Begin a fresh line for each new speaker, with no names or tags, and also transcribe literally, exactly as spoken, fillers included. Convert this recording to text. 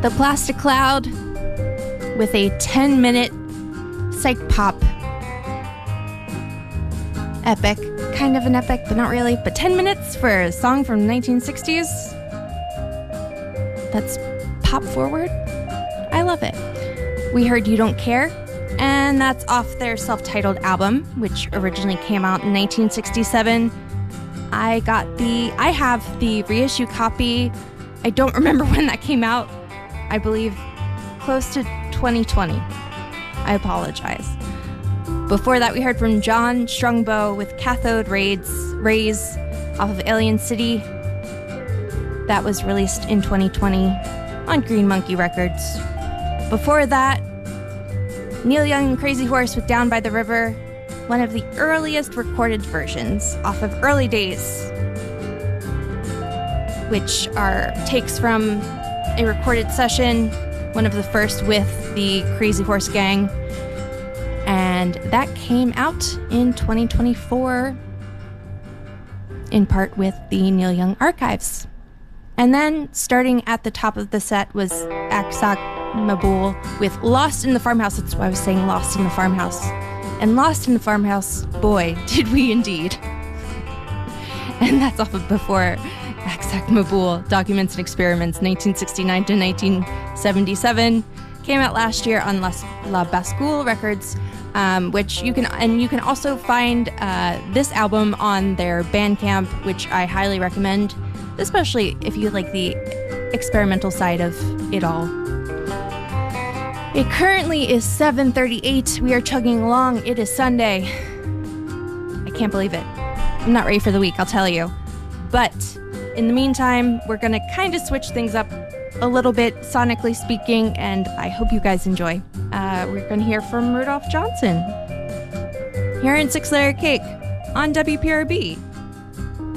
The Plastic Cloud with a ten minute psych pop epic. Kind of an epic, but not really. But ten minutes for a song from the nineteen sixties. That's pop forward. I love it. We heard You Don't Care, and that's off their self-titled album, which originally came out in nineteen sixty-seven. I got the, I have the reissue copy. I don't remember when that came out. I believe close to twenty twenty. I apologize. Before that, we heard from John Strongbow with Cathode Rays, Rays off of Alien City. That was released in twenty twenty on Green Monkey Records. Before that, Neil Young and Crazy Horse with Down by the River, one of the earliest recorded versions off of Early Days, which are takes from a recorded session, one of the first with the Crazy Horse Gang. And that came out in twenty twenty-four, in part with the Neil Young Archives. And then, starting at the top of the set was Aksak Mabul with Lost in the Farmhouse. That's why I was saying Lost in the Farmhouse. And Lost in the Farmhouse, boy, did we indeed. And that's off of Before Aksak Mabul, Documents and Experiments, nineteen sixty-nine to nineteen seventy-seven. Came out last year on La, La Bascule Records, um, which you can, and you can also find uh, this album on their Bandcamp, which I highly recommend, especially if you like the experimental side of it all. It currently is seven thirty-eight. We are chugging along. It is Sunday. I can't believe it. I'm not ready for the week, I'll tell you. But in the meantime, we're going to kind of switch things up a little bit, sonically speaking, and I hope you guys enjoy. Uh, we're going to hear from Rudolph Johnson here in Six Layer Cake on W P R B.